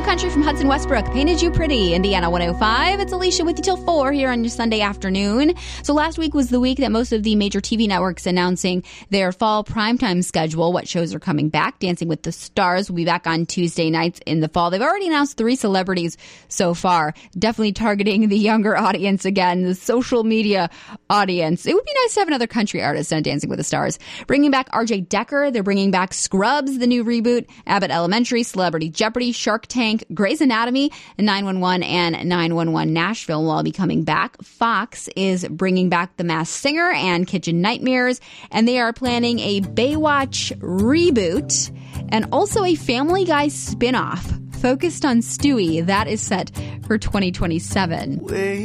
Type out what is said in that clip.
Country from Hudson Westbrook. Painted You Pretty, Indiana 105. It's Alicia with you till 4 here on your Sunday afternoon. So last week was the week that most of the major TV networks announcing their fall primetime schedule, what shows are coming back. Dancing with the Stars will be back on Tuesday nights in the fall. They've already announced 3 celebrities so far, definitely targeting the younger audience again, the social media audience. It would be nice to have another country artist on Dancing with the Stars. Bringing back RJ Decker. They're bringing back Scrubs, the new reboot, Abbott Elementary, Celebrity Jeopardy, Shark Tank, Grey's Anatomy, 911, and 911 Nashville will all be coming back. Fox is bringing back The Masked Singer and Kitchen Nightmares, and they are planning a Baywatch reboot and also a Family Guy spinoff focused on Stewie. That is set for 2027.